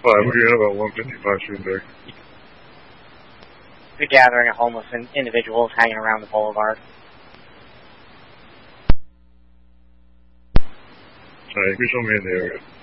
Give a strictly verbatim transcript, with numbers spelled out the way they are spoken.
Five, we're getting about one fifty-five shooting back. The gathering of homeless in individuals hanging around the boulevard. Alright, you can show me in the area.